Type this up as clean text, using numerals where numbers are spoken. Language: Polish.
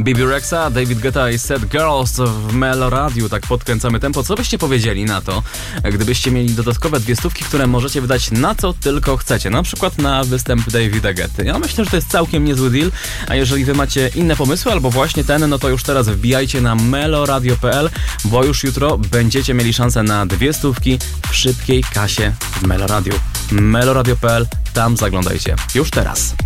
Bibi Rexa, David Guetta i Sad Girls w Meloradiu. Tak podkręcamy tempo. Co byście powiedzieli na to, gdybyście mieli dodatkowe 200, które możecie wydać na co tylko chcecie? Na przykład na występ Davida Guetty. Ja myślę, że to jest całkiem niezły deal, a jeżeli wy macie inne pomysły albo właśnie ten, no to już teraz wbijajcie na meloradio.pl, bo już jutro będziecie mieli szansę na 200 w szybkiej kasie w Meloradiu. meloradio.pl, tam zaglądajcie. Już teraz.